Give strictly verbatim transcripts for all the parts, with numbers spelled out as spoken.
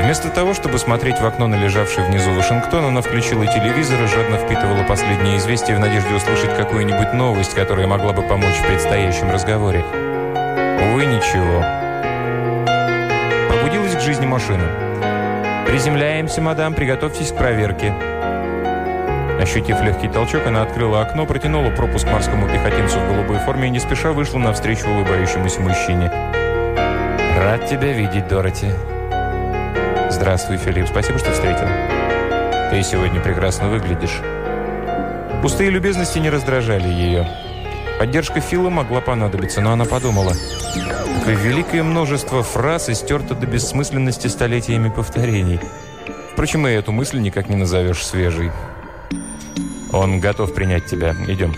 Вместо того, чтобы смотреть в окно на лежавший внизу Вашингтон, она включила телевизор и жадно впитывала последние известия в надежде услышать какую-нибудь новость, которая могла бы помочь в предстоящем разговоре. Увы, ничего. Пробудилась к жизни машина. «Приземляемся, мадам, приготовьтесь к проверке». Ощутив легкий толчок, она открыла окно, протянула пропуск морскому пехотинцу в голубой форме и не спеша вышла навстречу улыбающемуся мужчине. «Рад тебя видеть, Дороти». «Здравствуй, Филипп. Спасибо, что встретил. Ты сегодня прекрасно выглядишь». Пустые любезности не раздражали ее. Поддержка Фила могла понадобиться, но она подумала. Какое великое множество фраз истерто до бессмысленности столетиями повторений. Впрочем, и эту мысль никак не назовешь свежей. «Он готов принять тебя. Идем».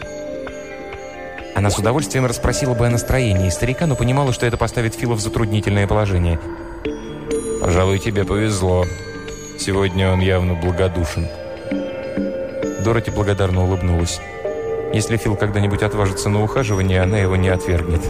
Она с удовольствием расспросила бы о настроении старика, но понимала, что это поставит Фила в затруднительное положение. «Пожалуй, тебе повезло. Сегодня он явно благодушен». Дороти благодарно улыбнулась. Если Фил когда-нибудь отважится на ухаживание, она его не отвергнет.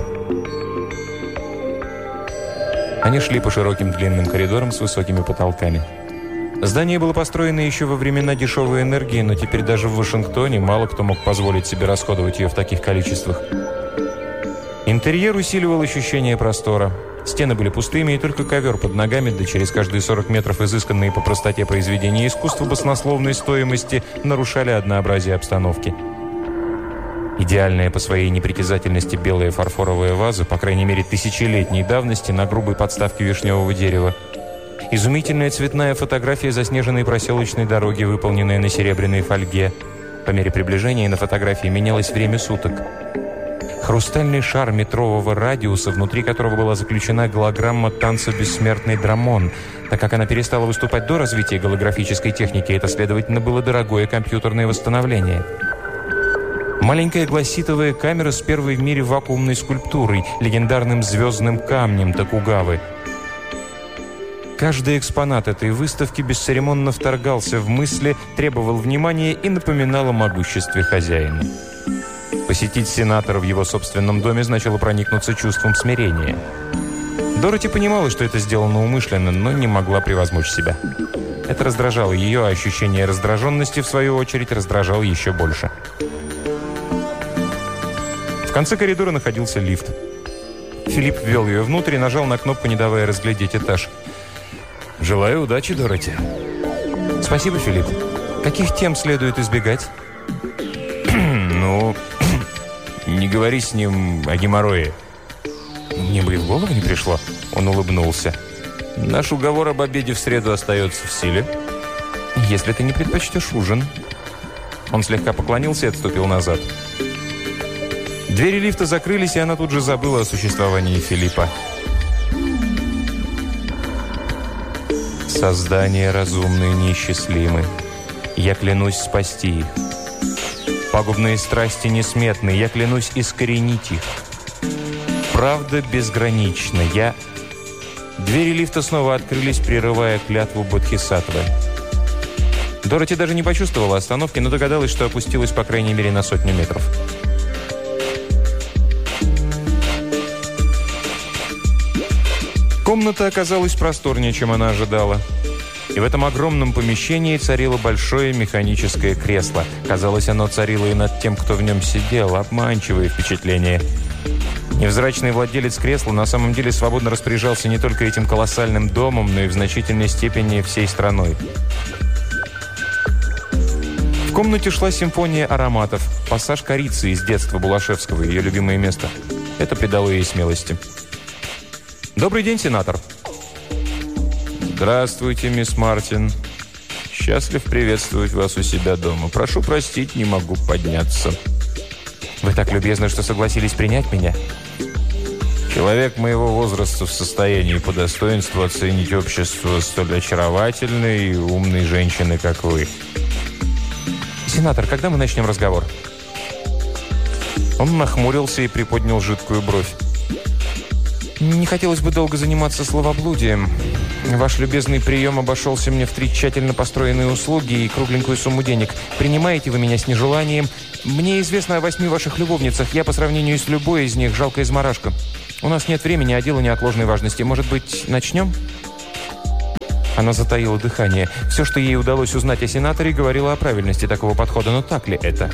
Они шли по широким длинным коридорам с высокими потолками. Здание было построено еще во времена дешевой энергии, но теперь даже в Вашингтоне мало кто мог позволить себе расходовать ее в таких количествах. Интерьер усиливал ощущение простора. Стены были пустыми, и только ковер под ногами, да через каждые сорок метров изысканные по простоте произведения искусства баснословной стоимости, нарушали однообразие обстановки. Идеальная по своей непритязательности белая фарфоровая ваза, по крайней мере тысячелетней давности, на грубой подставке вишневого дерева. Изумительная цветная фотография заснеженной проселочной дороги, выполненная на серебряной фольге. По мере приближения на фотографии менялось время суток. Хрустальный шар метрового радиуса, внутри которого была заключена голограмма танца «Бессмертный Драмон». Так как она перестала выступать до развития голографической техники, это, следовательно, было дорогое компьютерное восстановление. Маленькая гласитовая камера с первой в мире вакуумной скульптурой, легендарным звездным камнем Токугавы. Каждый экспонат этой выставки бесцеремонно вторгался в мысли, требовал внимания и напоминал о могуществе хозяина. Посетить сенатора в его собственном доме значило проникнуться чувством смирения. Дороти понимала, что это сделано умышленно, но не могла превозмочь себя. Это раздражало ее, а ощущение раздраженности, в свою очередь, раздражало еще больше. В конце коридора находился лифт. Филипп ввел ее внутрь и нажал на кнопку, не давая разглядеть этаж. «Желаю удачи, Дороти». «Спасибо, Филипп. Каких тем следует избегать?» «Ну, не говори с ним о геморрое». «Мне бы и в голову не пришло». Он улыбнулся. «Наш уговор об обеде в среду остается в силе. Если ты не предпочтешь ужин». Он слегка поклонился и отступил назад. Двери лифта закрылись, и она тут же забыла о существовании Филиппа. Создания разумные неисчислимы. Я клянусь спасти их. Пагубные страсти несметны. Я клянусь искоренить их. Правда безгранична. Я... Двери лифта снова открылись, прерывая клятву Бодхисаттвы. Дороти даже не почувствовала остановки, но догадалась, что опустилась по крайней мере на сотню метров. Комната оказалась просторнее, чем она ожидала. И в этом огромном помещении царило большое механическое кресло. Казалось, оно царило и над тем, кто в нем сидел. Обманчивое впечатление. Невзрачный владелец кресла на самом деле свободно распоряжался не только этим колоссальным домом, но и в значительной степени всей страной. В комнате шла симфония ароматов. Пассаж корицы из детства Булашевского, ее любимое место. Это придало ей смелости. «Добрый день, сенатор». «Здравствуйте, мисс Мартин. Счастлив приветствовать вас у себя дома. Прошу простить, не могу подняться». «Вы так любезны, что согласились принять меня». «Человек моего возраста в состоянии по достоинству оценить общество столь очаровательной и умной женщины, как вы». «Сенатор, когда мы начнем разговор?» Он нахмурился и приподнял жидкую бровь. «Не хотелось бы долго заниматься словоблудием. Ваш любезный прием обошелся мне в три тщательно построенные услуги и кругленькую сумму денег. Принимаете вы меня с нежеланием. Мне известно о восьми ваших любовницах. Я по сравнению с любой из них жалкая изморашка. У нас нет времени, а дело неотложной важности. Может быть, начнем?» Она затаила дыхание. Все, что ей удалось узнать о сенаторе, говорило о правильности такого подхода. Но так ли это?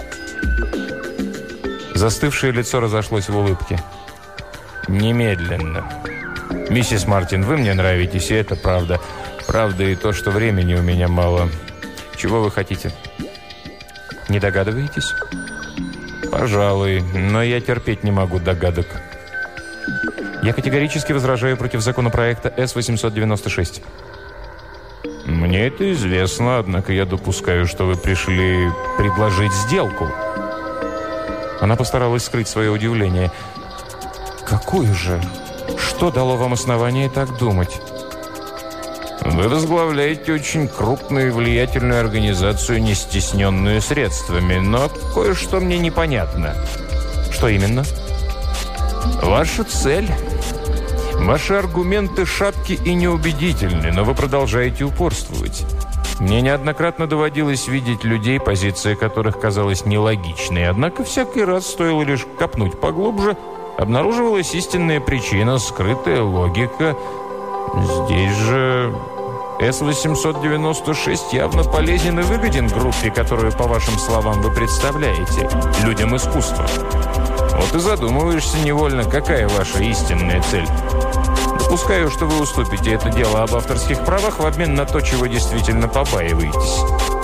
Застывшее лицо разошлось в улыбке. «Немедленно. Миссис Мартин, вы мне нравитесь, и это правда. Правда и то, что времени у меня мало. Чего вы хотите?» «Не догадываетесь?» «Пожалуй, но я терпеть не могу догадок». «Я категорически возражаю против законопроекта С восемьсот девяносто шесть». «Мне это известно, однако я допускаю, что вы пришли предложить сделку». Она постаралась скрыть свое удивление. «Какую же? Что дало вам основание так думать?» «Вы возглавляете очень крупную и влиятельную организацию, не стесненную средствами, но кое-что мне непонятно». «Что именно?» «Ваша цель. Ваши аргументы шатки и неубедительны, но вы продолжаете упорствовать. Мне неоднократно доводилось видеть людей, позиция которых казалась нелогичной, однако всякий раз стоило лишь копнуть поглубже, обнаруживалась истинная причина, скрытая логика. Здесь же С восемьсот девяносто шесть явно полезен и выгоден группе, которую, по вашим словам, вы представляете, людям искусства. Вот и задумываешься невольно, какая ваша истинная цель. Допускаю, что вы уступите это дело об авторских правах в обмен на то, чего действительно побаиваетесь».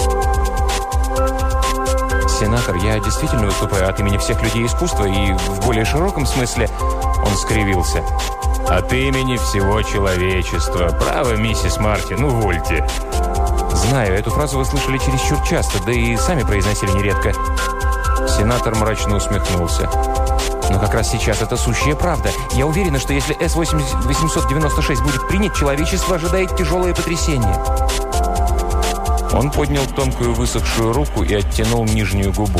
«Сенатор, я действительно выступаю от имени всех людей искусства и в более широком смысле...» Он скривился. «От имени всего человечества. Право, миссис Мартин, увольте». «Знаю, эту фразу вы слышали чересчур часто, да и сами произносили нередко». Сенатор мрачно усмехнулся. «Но как раз сейчас это сущая правда. Я уверена, что если С восемьсот девяносто шесть будет принят, человечество ожидает тяжелое потрясение». Он поднял тонкую высохшую руку и оттянул нижнюю губу.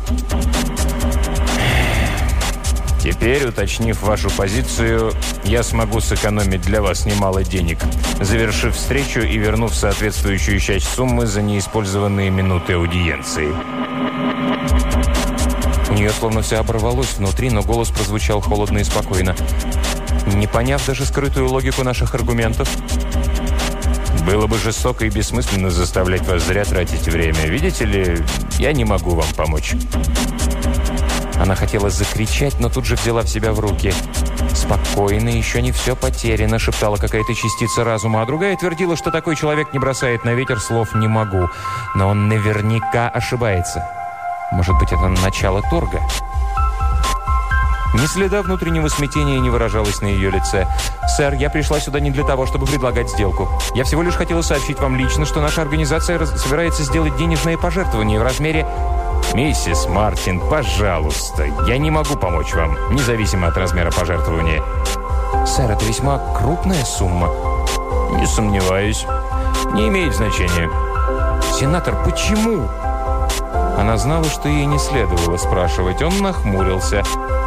«Теперь, уточнив вашу позицию, я смогу сэкономить для вас немало денег, завершив встречу и вернув соответствующую часть суммы за неиспользованные минуты аудиенции». У нее словно все оборвалось внутри, но голос прозвучал холодно и спокойно. «Не поняв даже скрытую логику наших аргументов?» «Было бы жестоко и бессмысленно заставлять вас зря тратить время. Видите ли, я не могу вам помочь». Она хотела закричать, но тут же взяла в себя в руки. «Спокойно, еще не все потеряно», — шептала какая-то частица разума, а другая твердила, что такой человек не бросает на ветер слов «не могу». Но он наверняка ошибается. Может быть, это начало торга? Ни следа внутреннего смятения не выражалось на ее лице. «Сэр, я пришла сюда не для того, чтобы предлагать сделку. Я всего лишь хотела сообщить вам лично, что наша организация собирается сделать денежное пожертвование в размере...» «Миссис Мартин, пожалуйста, я не могу помочь вам, независимо от размера пожертвования». «Сэр, это весьма крупная сумма». «Не сомневаюсь. Не имеет значения». «Сенатор, почему?» Она знала, что ей не следовало спрашивать. Он нахмурился.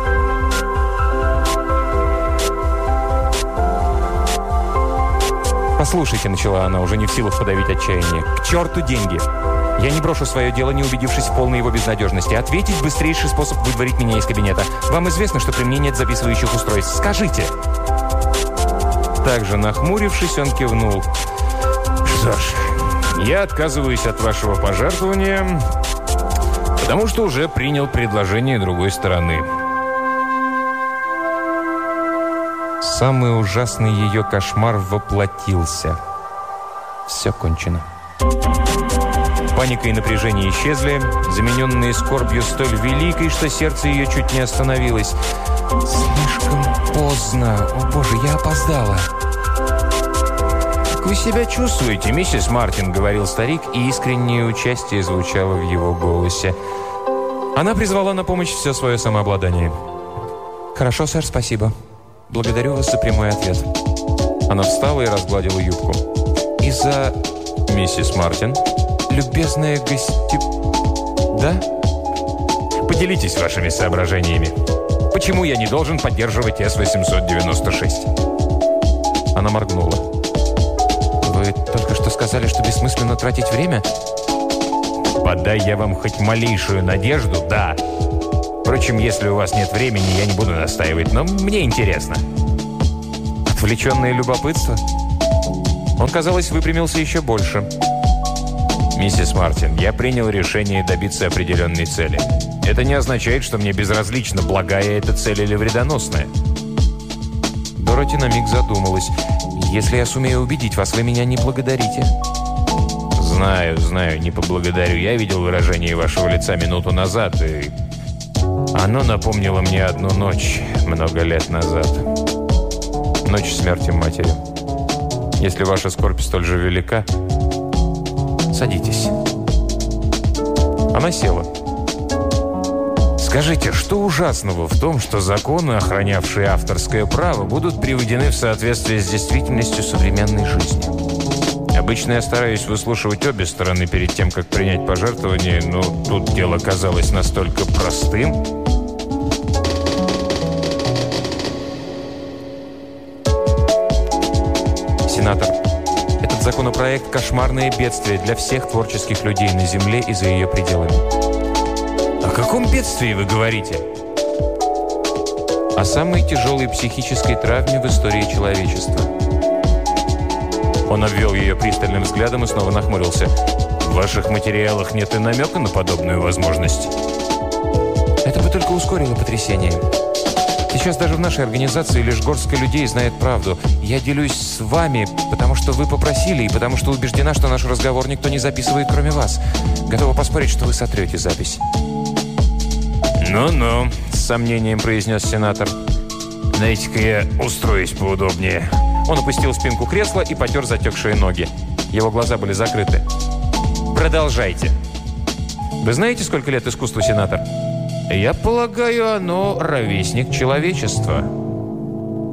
«Послушайте», — начала она, уже не в силах подавить отчаяние. «К черту деньги! Я не брошу свое дело, не убедившись в полной его безнадежности. Ответить — быстрейший способ выдворить меня из кабинета. Вам известно, что при мне нет записывающих устройств. Скажите!» Также нахмурившись, он кивнул. «Что ж, я отказываюсь от вашего пожертвования, потому что уже принял предложение другой стороны». Самый ужасный ее кошмар воплотился. Все кончено. Паника и напряжение исчезли, замененные скорбью столь великой, что сердце ее чуть не остановилось. «Слишком поздно. О, Боже, я опоздала». «Как вы себя чувствуете, миссис Мартин?» — говорил старик, и искреннее участие звучало в его голосе. Она призвала на помощь все свое самообладание. «Хорошо, сэр, спасибо. Благодарю вас за прямой ответ». Она встала и разгладила юбку. «И за...» «Миссис Мартин?» «Любезная гости...» «Да?» «Поделитесь вашими соображениями. Почему я не должен поддерживать С восемьсот девяносто шесть?» Она моргнула. «Вы только что сказали, что бессмысленно тратить время?» «Подай я вам хоть малейшую надежду, да. Впрочем, если у вас нет времени, я не буду настаивать, но мне интересно». «Отвлеченное любопытство?» Он, казалось, выпрямился еще больше. «Миссис Мартин, я принял решение добиться определенной цели. Это не означает, что мне безразлично, благая эта цель или вредоносная». Дороти на миг задумалась. «Если я сумею убедить вас, вы меня не благодарите». «Знаю, знаю, не поблагодарю. Я видел выражение вашего лица минуту назад, и оно напомнило мне одну ночь много лет назад. Ночь смерти матери. Если ваша скорбь столь же велика, садитесь». Она села. «Скажите, что ужасного в том, что законы, охранявшие авторское право, будут приведены в соответствие с действительностью современной жизни? Обычно я стараюсь выслушивать обе стороны перед тем, как принять пожертвование, но тут дело казалось настолько простым». Сенатор, этот законопроект – кошмарное бедствие для всех творческих людей на Земле и за ее пределами. О каком бедствии вы говорите? О самой тяжелой психической травме в истории человечества. Он обвел ее пристальным взглядом и снова нахмурился. В ваших материалах нет и намека на подобную возможность? Это бы только ускорило потрясение. Сейчас даже в нашей организации лишь горстка людей знает правду. Я делюсь с вами, потому что вы попросили, и потому что убеждена, что наш разговор никто не записывает, кроме вас. Готова поспорить, что вы сотрете запись. «Ну-ну», — с сомнением произнес сенатор. «Дайте-ка я устроюсь поудобнее». Он опустил спинку кресла и потер затекшие ноги. Его глаза были закрыты. «Продолжайте». «Вы знаете, сколько лет искусству, сенатор?» «Я полагаю, оно ровесник человечества».